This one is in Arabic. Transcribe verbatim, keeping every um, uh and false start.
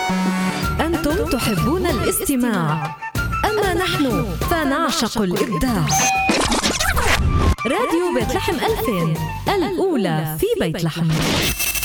أنتم تحبون الاستماع، أما نحن فنعشق الإبداع. راديو بيت لحم ألفين، الأولى في بيت لحم.